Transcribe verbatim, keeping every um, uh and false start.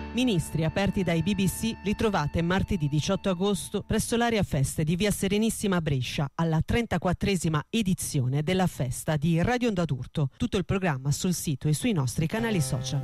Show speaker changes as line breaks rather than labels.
Ministri aperti dai B B C li trovate martedì diciotto agosto presso l'area feste di Via Serenissima a Brescia alla trentaquattresima edizione della festa di Radio Onda d'Urto. Tutto il programma sul sito e sui nostri canali social.